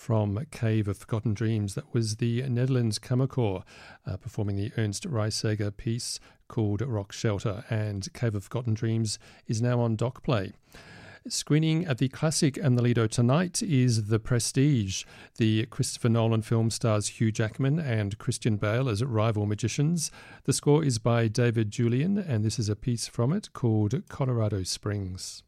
from Cave of Forgotten Dreams. That was the Netherlands Kammerchor performing the Ernst Reisager piece called Rock Shelter, and Cave of Forgotten Dreams is now on Doc Play. Screening at the Classic and the Lido tonight is The Prestige. The Christopher Nolan film stars Hugh Jackman and Christian Bale as rival magicians. The score is by David Julian, and this is a piece from it called Colorado Springs.